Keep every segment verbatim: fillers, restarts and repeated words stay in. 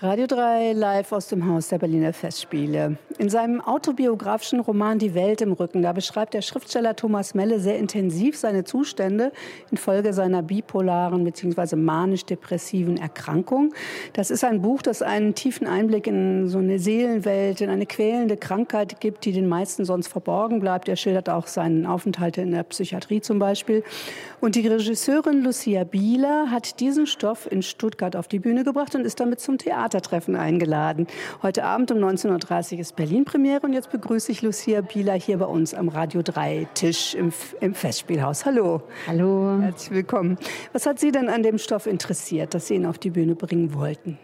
Radio drei live aus dem Haus der Berliner Festspiele. In seinem autobiografischen Roman Die Welt im Rücken, da beschreibt der Schriftsteller Thomas Melle sehr intensiv seine Zustände infolge seiner bipolaren bzw. manisch-depressiven Erkrankung. Das ist ein Buch, das einen tiefen Einblick in so eine Seelenwelt, in eine quälende Krankheit gibt, die den meisten sonst verborgen bleibt. Er schildert auch seinen Aufenthalt in der Psychiatrie zum Beispiel. Und die Regisseurin Lucia Bieler hat diesen Stoff in Stuttgart auf die Bühne gebracht und ist damit zum Theatertreffen eingeladen. Heute Abend um neunzehn Uhr dreißig ist Berlin-Premiere und jetzt begrüße ich Lucia Bieler hier bei uns am Radio drei Tisch im, im Festspielhaus. Hallo. Hallo. Herzlich willkommen. Was hat Sie denn an dem Stoff interessiert, dass Sie ihn auf die Bühne bringen wollten?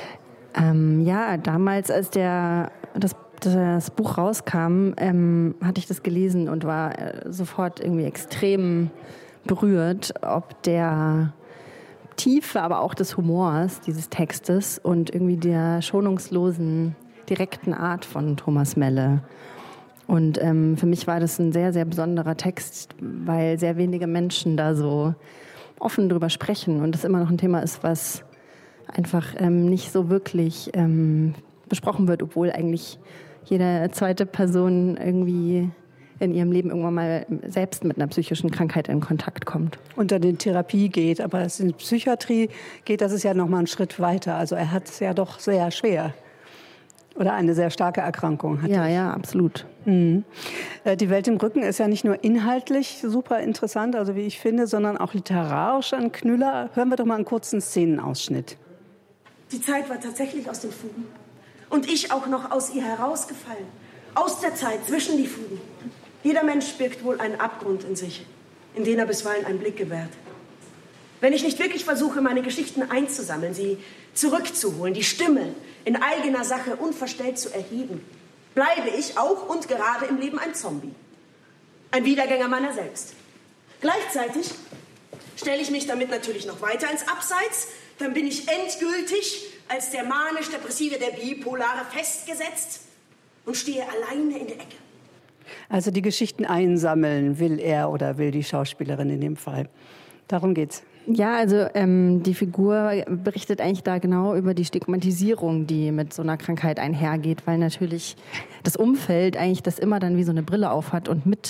Ähm, ja, damals, als der, das, das Buch rauskam, ähm, hatte ich das gelesen und war äh, sofort irgendwie extrem berührt, ob der Tiefe, aber auch des Humors dieses Textes und irgendwie der schonungslosen, direkten Art von Thomas Melle. Und ähm, für mich war das ein sehr, sehr besonderer Text, weil sehr wenige Menschen da so offen drüber sprechen und das immer noch ein Thema ist, was einfach ähm, nicht so wirklich ähm, besprochen wird, obwohl eigentlich jede zweite Person irgendwie in ihrem Leben irgendwann mal selbst mit einer psychischen Krankheit in Kontakt kommt. Unter die Therapie geht, aber in die Psychiatrie geht, das ist ja noch mal einen Schritt weiter. Also er hat es ja doch sehr schwer. Oder eine sehr starke Erkrankung hat. Ja, ja, absolut. Mhm. Die Welt im Rücken ist ja nicht nur inhaltlich super interessant, also wie ich finde, sondern auch literarisch ein Knüller. Hören wir doch mal einen kurzen Szenenausschnitt. Die Zeit war tatsächlich aus den Fugen. Und ich auch noch aus ihr herausgefallen. Aus der Zeit zwischen die Fugen. Jeder Mensch birgt wohl einen Abgrund in sich, in den er bisweilen einen Blick gewährt. Wenn ich nicht wirklich versuche, meine Geschichten einzusammeln, sie zurückzuholen, die Stimme in eigener Sache unverstellt zu erheben, bleibe ich auch und gerade im Leben ein Zombie. Ein Wiedergänger meiner selbst. Gleichzeitig stelle ich mich damit natürlich noch weiter ins Abseits. Dann bin ich endgültig als der manisch-depressive, der Bipolare festgesetzt und stehe alleine in der Ecke. Also die Geschichten einsammeln will er oder will die Schauspielerin in dem Fall. Darum geht's. Ja, also ähm, die Figur berichtet eigentlich da genau über die Stigmatisierung, die mit so einer Krankheit einhergeht, weil natürlich das Umfeld eigentlich das immer dann wie so eine Brille aufhat und mit